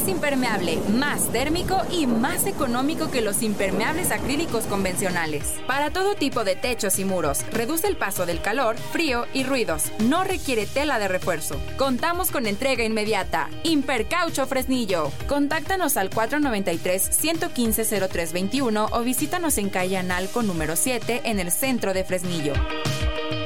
impermeable, más térmico y más económico que los impermeables acrílicos convencionales. Para todo tipo de techos y muros, reduce el paso del calor, frío y ruidos. No requiere tela de refuerzo. Contamos con entrega inmediata. Impercaucho Fresnillo. Contáctanos al 493-115-0321 o visítanos en calle Analco número 7 en el centro de Fresnillo.